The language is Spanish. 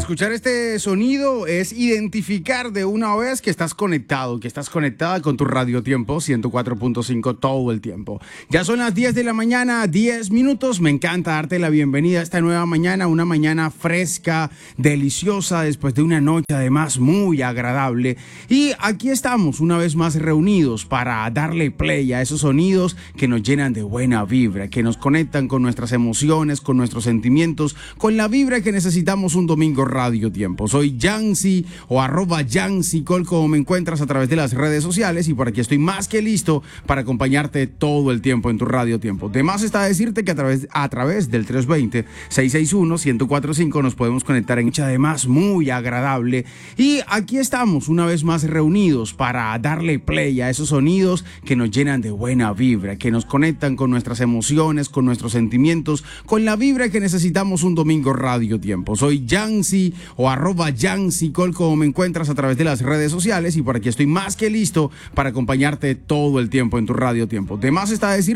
escuchar este sonido es identificar de una vez que estás conectado, que estás conectada con tu Radio Tiempo 104.5 todo el tiempo. Ya son las 10 de la mañana, 10 minutos. Me encanta darte la bienvenida a esta nueva mañana, una mañana fresca, deliciosa, después de una noche además muy agradable. Y aquí estamos una vez más reunidos para darle play a esos sonidos que nos llenan de buena vibra, que nos conectan con nuestras emociones, con nuestros sentimientos, con la vibra que necesitamos un domingo Radio Tiempo. Soy Yancy o @YancyCol, como me encuentras a través de las redes sociales, y por aquí estoy más que listo para acompañarte todo el tiempo en tu Radio Tiempo. De más está decirte que a través del 320-661-1045 nos podemos conectar en noche además muy agradable. Y aquí estamos una vez más reunidos para darle play a esos sonidos que nos llenan de buena vibra, que nos conectan con nuestras emociones, con nuestros sentimientos, con la vibra que necesitamos un domingo Radio Tiempo. Soy Yancy o @YancyCol, como me encuentras a través de las redes sociales, y por aquí estoy más que listo para acompañarte todo el tiempo en tu Radio Tiempo. De más está decir